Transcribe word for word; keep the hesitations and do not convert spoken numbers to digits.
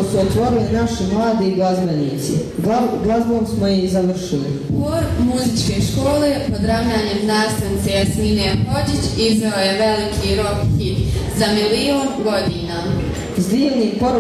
su otvorili naši mladi glazbenici. Glazbom smo je i završili. Hor muzičke škole pod ravnanjem nastavnice Jasmine Hođić izveo je veliki rock hit Za milion godina. S divnim